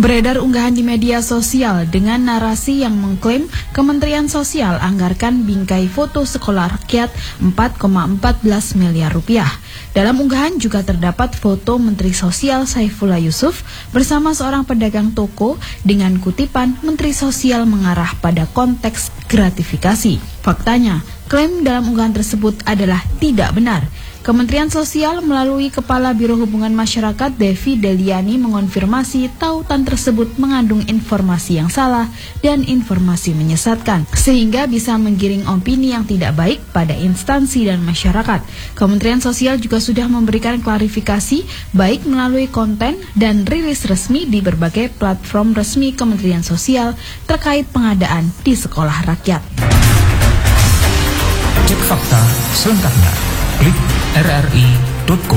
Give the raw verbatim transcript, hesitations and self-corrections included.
Beredar unggahan di media sosial dengan narasi yang mengklaim Kementerian Sosial anggarkan bingkai foto sekolah rakyat empat koma satu empat miliar rupiah. Dalam unggahan juga terdapat foto Menteri Sosial Saifullah Yusuf bersama seorang pedagang toko dengan kutipan Menteri Sosial mengarah pada konteks gratifikasi. Faktanya, klaim dalam unggahan tersebut adalah tidak benar. Kementerian Sosial melalui Kepala Biro Hubungan Masyarakat Devi Deliani mengonfirmasi tautan tersebut mengandung informasi yang salah dan informasi menyesatkan, sehingga bisa menggiring opini yang tidak baik pada instansi dan masyarakat. Kementerian Sosial juga sudah memberikan klarifikasi baik melalui konten dan rilis resmi di berbagai platform resmi Kementerian Sosial terkait pengadaan di sekolah rakyat. Cek fakta selengkapnya. Klik r r i titik co